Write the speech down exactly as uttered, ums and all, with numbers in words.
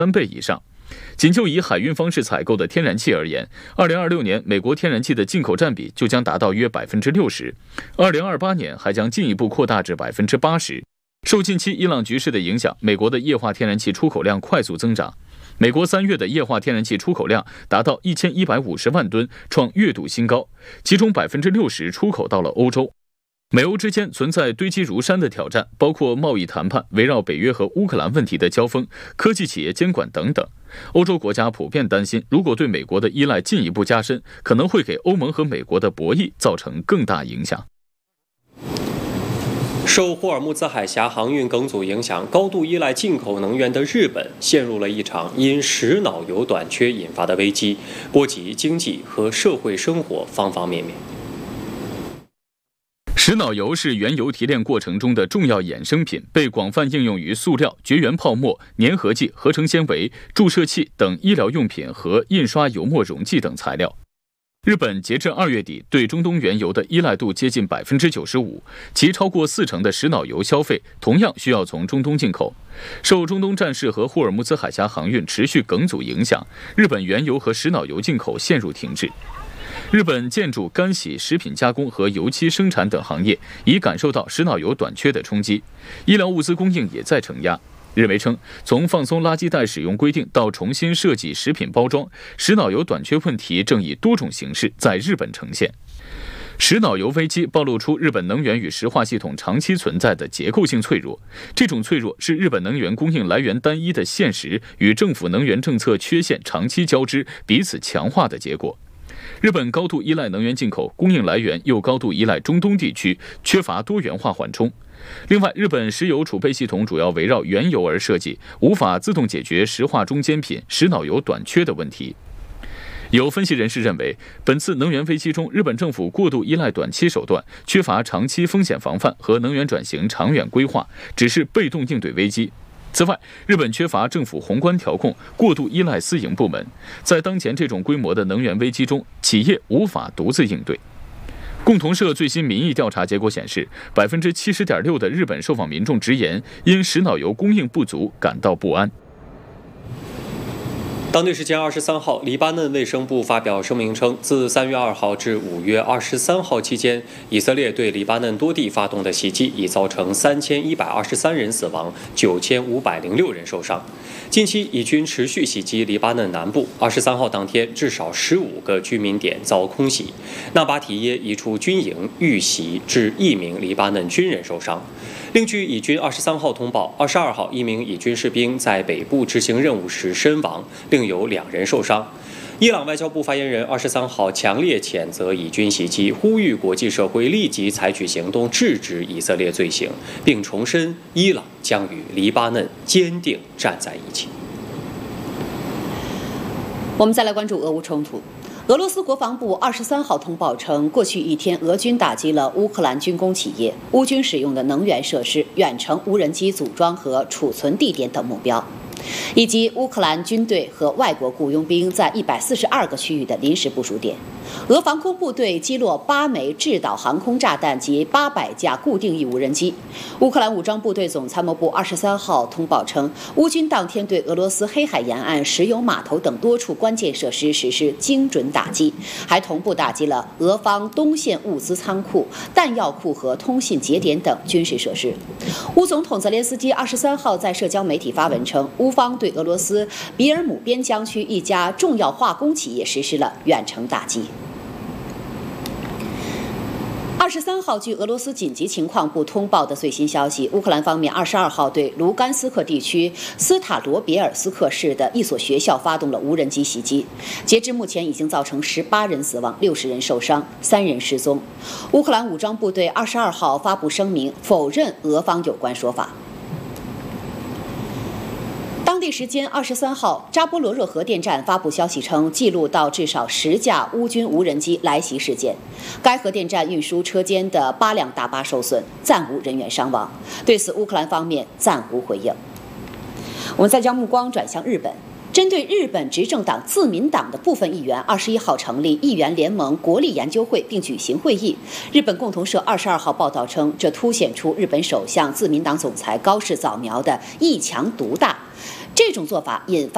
三倍以上。仅就以海运方式采购的天然气而言，二零二六年美国天然气的进口占比就将达到约百分之六十，二零二八年还将进一步扩大至百分之八十。受近期伊朗局势的影响，美国的液化天然气出口量快速增长。美国三月的液化天然气出口量达到一千一百五十万吨，创月度新高，其中百分之六十出口到了欧洲。美欧之间存在堆积如山的挑战，包括贸易谈判、围绕北约和乌克兰问题的交锋、科技企业监管等等。欧洲国家普遍担心，如果对美国的依赖进一步加深，可能会给欧盟和美国的博弈造成更大影响。 受霍尔木兹海峡航运梗阻影响，高度依赖进口能源的日本陷入了一场因石脑油短缺引发的危机，波及经济和社会生活方方面面。 石脑油是原油提炼过程中的重要衍生品，被广泛应用于塑料、绝缘泡沫、粘合剂、合成纤维、注射器等医疗用品和印刷油墨溶剂等材料。日本截至二月底对中东原油的依赖度接近百分之九十五，其超过四成的石脑油消费同样需要从中东进口。受中东战事和霍尔木兹海峡航运持续梗阻影响，日本原油和石脑油进口陷入停滞。日本建筑、干洗、食品加工和油漆生产等行业已感受到石脑油短缺的冲击，医疗物资供应也在承压。日媒称，从放松垃圾袋使用规定到重新设计食品包装，石脑油短缺问题正以多种形式在日本呈现。石脑油危机暴露出日本能源与石化系统长期存在的结构性脆弱，这种脆弱是日本能源供应来源单一的现实与政府能源政策缺陷长期交织、彼此强化的结果。日本高度依赖能源进口，供应来源又高度依赖中东地区，缺乏多元化缓冲。另外，日本石油储备系统主要围绕原油而设计，无法自动解决石化中间品石脑油短缺的问题。有分析人士认为，本次能源危机中，日本政府过度依赖短期手段，缺乏长期风险防范和能源转型长远规划，只是被动应对危机。此外，日本缺乏政府宏观调控，过度依赖私营部门，在当前这种规模的能源危机中，企业无法独自应对。共同社最新民意调查结果显示，百分之七十点六的日本受访民众直言，因石脑油供应不足感到不安。 当地时间二十三号，黎巴嫩卫生部发表声明称，自三月二号至五月二十三号期间，以色列对黎巴嫩多地发动的袭击已造成三千一百二十三人死亡，九千五百零六人受伤。近期以军持续袭击黎巴嫩南部，二十三号当天至少十五个居民点遭空袭，纳巴提耶一处军营遇袭，致一名黎巴嫩军人受伤。另据以军二十三号通报，二十二号一名以军士兵在北部执行任务时身亡，另有两人受伤。伊朗外交部发言人二十三号强烈谴责以军袭击，呼吁国际社会立即采取行动制止以色列罪行，并重申伊朗将与黎巴嫩坚定站在一起。 我们再来关注俄乌冲突。俄罗斯国防部二十三号通报称，过去一天，俄军打击了乌克兰军工企业、乌军使用的能源设施、远程无人机组装和储存地点等目标，以及乌克兰军队和外国雇佣兵在一百四十二个区域的临时部署点。俄防空部队击落八枚制导航空炸弹及八百架固定翼无人机。乌克兰武装部队总参谋部二十三号通报称，乌军当天对俄罗斯黑海沿岸石油码头等多处关键设施实施精准打击，还同步打击了俄方东线物资仓库、弹药库和通信节点等军事设施。乌总统泽连斯基二十三号在社交媒体发文称，乌方对俄罗斯比尔姆边疆区一家重要化工企业实施了远程打击。二十三号，据俄罗斯紧急情况部通报的最新消息，乌克兰方面二十二号对卢甘斯克地区斯塔罗别尔斯克市的一所学校发动了无人机袭击，截至目前已经造成十八人死亡、六十人受伤、三人失踪。乌克兰武装部队二十二号发布声明，否认俄方有关说法。当地时间二十三号，扎波罗热核电站发布消息称，记录到至少十架乌军无人机来袭事件。该核电站运输车间的八辆大巴受损，暂无人员伤亡。对此，乌克兰方面暂无回应。我们再将目光转向日本。针对日本执政党自民党的部分议员，二十一号成立议员联盟国力研究会并举行会议。日本共同社二十二号报道称，这凸显出日本首相自民党总裁高市早苗的一强独大。这种做法引发